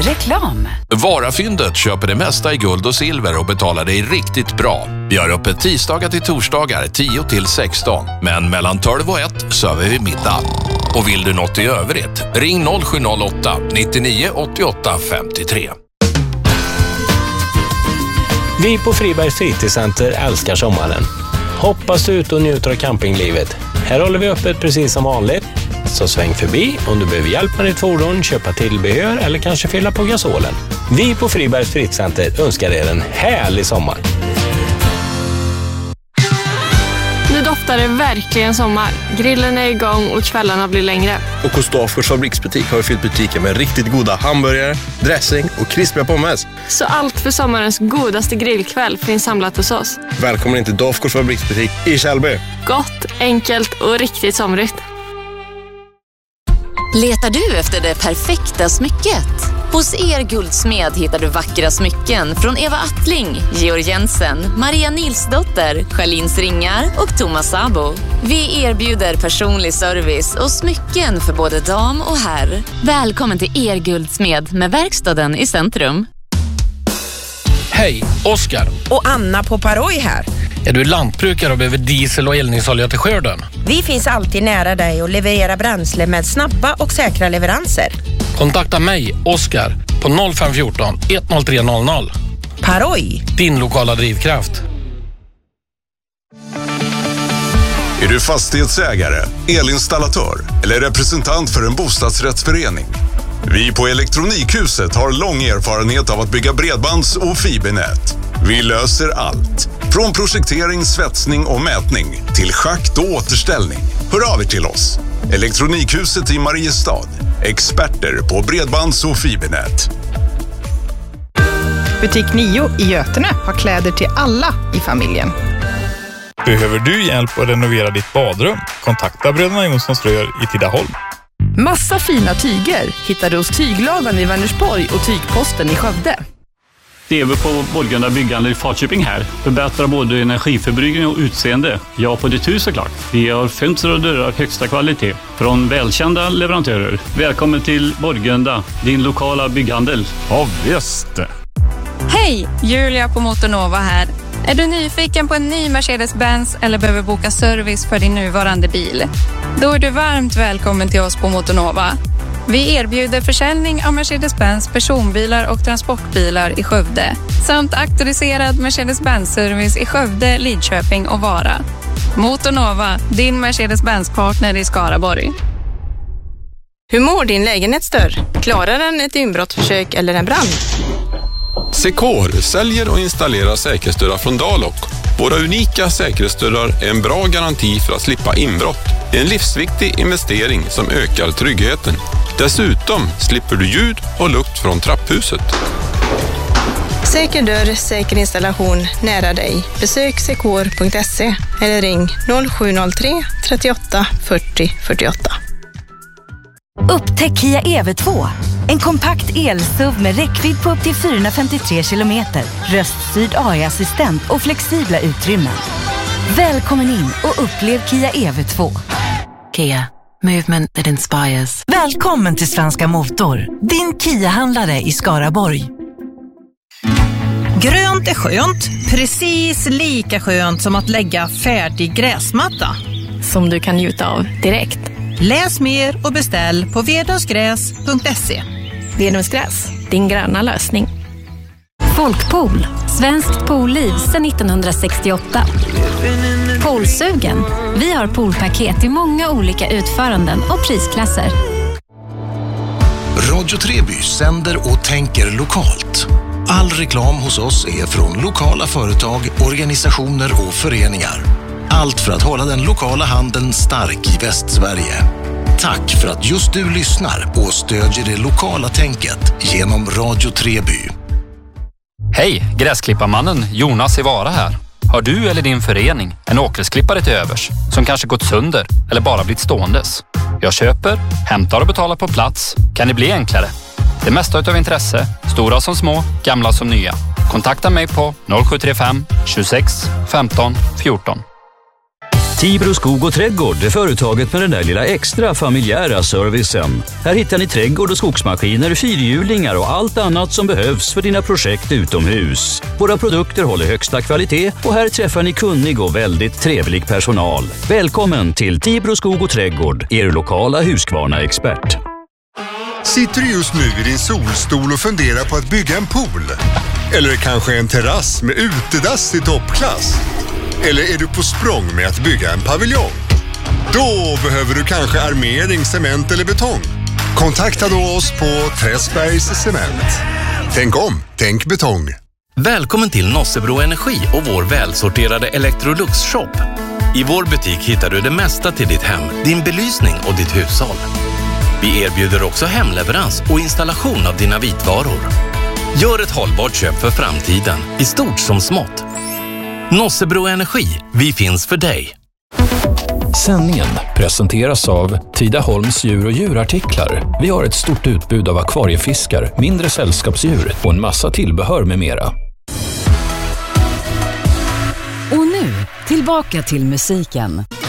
Reklam. Varafyndet köper det mesta i guld och silver och betalar dig riktigt bra. Vi har öppet tisdagar till torsdagar 10 till 16. Men mellan 12 och 1 söver vi middag. Och vill du något i övrigt? Ring 0708 99 88 53. Vi på Fribergs fritidscenter älskar sommaren. Hoppas ut och njuter av campinglivet. Här håller vi öppet precis som vanligt. Så sväng förbi om du behöver hjälp med ditt fordon, köpa tillbehör eller kanske fylla på gasolen. Vi på Fribergs fritidscenter önskar er en härlig sommar. Nu doftar det verkligen sommar. Grillen är igång och kvällarna blir längre. Och hos Dafgårds fabriksbutik har vi fyllt butiken med riktigt goda hamburgare, dressing och krispiga pommes. Så allt för sommarens godaste grillkväll finns samlat hos oss. Välkommen in till Dafgårds fabriksbutik i Källby. Gott, enkelt och riktigt somrigt. Letar du efter det perfekta smycket? Hos Guldsmed hittar du vackra smycken från Eva Attling, Georg Jensen, Maria Nilsdotter, Charlins Ringar och Thomas Sabo. Vi erbjuder personlig service och smycken för både dam och herr. Välkommen till Guldsmed med verkstaden i centrum. Hej, Oskar. Och Anna på Paroj här. Är du lantbrukare och behöver diesel och eldningsolja till skörden? Vi finns alltid nära dig och levererar bränsle med snabba och säkra leveranser. Kontakta mig, Oskar, på 0514 10300. Paroj. Din lokala drivkraft. Är du fastighetsägare, elinstallatör eller representant för en bostadsrättsförening? Vi på Elektronikhuset har lång erfarenhet av att bygga bredbands- och fibernät. Vi löser allt. Från projektering, svetsning och mätning till schakt och återställning. Hör av er till oss. Elektronikhuset i Mariestad. Experter på bredbands- och fibernät. Butik 9 i Götene har kläder till alla i familjen. Behöver du hjälp att renovera ditt badrum? Kontakta Bröderna Jonssons Rör i Tidaholm. Massa fina tyger hittar du hos Tygladan i Vänersborg och Tygposten i Skövde. Det är vi på Borgunda byggande i Falköping här. Förbättrar både energiförbrukning och utseende. Ja, på ditt hus såklart. Vi har fönster och dörrar av högsta kvalitet från välkända leverantörer. Välkommen till Borgunda, din lokala bygghandel. Ja, visst. Hej, Julia på Motornova här. Är du nyfiken på en ny Mercedes-Benz eller behöver boka service för din nuvarande bil? Då är du varmt välkommen till oss på Motornova. Vi erbjuder försäljning av Mercedes-Benz personbilar och transportbilar i Skövde samt auktoriserad Mercedes-Benz-service i Skövde, Lidköping och Vara. Motornova, din Mercedes-Benz-partner i Skaraborg. Hur mår din lägenhetsdörr? Klarar den ett inbrottsförsök eller en brand? Secor säljer och installerar säkerhetsdörrar från Dalok. Våra unika säkerhetsdörrar är en bra garanti för att slippa inbrott. Det är en livsviktig investering som ökar tryggheten. Dessutom slipper du ljud och lukt från trapphuset. Säker dörr, säker installation nära dig. Besök secor.se eller ring 0703 38 40 48. Upptäck Kia EV2. En kompakt el-SUV med räckvidd på upp till 453 kilometer, röststyrd AI-assistent och flexibla utrymmen. Välkommen in och upplev Kia EV2. Kia. Movement that inspires. Välkommen till Svenska Motor, din Kia-handlare i Skaraborg. Grönt är skönt, precis lika skönt som att lägga färdig gräsmatta. Som du kan njuta av direkt. Läs mer och beställ på vedumsgräs.se. Vedumsgräs, din gröna lösning. Folkpool, svenskt poolliv sedan 1968. Poolsugen. Vi har poolpaket i många olika utföranden och prisklasser. Radio Treby sänder och tänker lokalt. All reklam hos oss är från lokala företag, organisationer och föreningar. Allt för att hålla den lokala handeln stark i Västsverige. Tack för att just du lyssnar och stödjer det lokala tänket genom Radio Treby. Hej, gräsklipparmannen Jonas i Vara här. Har du eller din förening en åkersklippare till övers som kanske gått sönder eller bara blivit ståendes? Jag köper, hämtar och betalar på plats. Kan det bli enklare? Det mesta utav intresse, stora som små, gamla som nya. Kontakta mig på 0735 26 15 14. Tibro skog och trädgård är företaget med den där lilla extra familjära servicen. Här hittar ni trädgård- och skogsmaskiner, fyrhjulingar och allt annat som behövs för dina projekt utomhus. Våra produkter håller högsta kvalitet och här träffar ni kunnig och väldigt trevlig personal. Välkommen till Tibro skog och trädgård, er lokala Husqvarna-expert. Sitter du just nu i din solstol och funderar på att bygga en pool? Eller kanske en terrass med utedass i toppklass? Eller är du på språng med att bygga en paviljong? Då behöver du kanske armering, cement eller betong. Kontakta då oss på Träsbergs Cement. Tänk om, tänk betong. Välkommen till Nossebro Energi och vår välsorterade Electrolux-shop. I vår butik hittar du det mesta till ditt hem, din belysning och ditt hushåll. Vi erbjuder också hemleverans och installation av dina vitvaror. Gör ett hållbart köp för framtiden, i stort som smått. Nossebro Energi, vi finns för dig. Sändningen presenteras av Tidaholms djur- och djurartiklar. Vi har ett stort utbud av akvariefiskar, mindre sällskapsdjur och en massa tillbehör med mera. Och nu, tillbaka till musiken.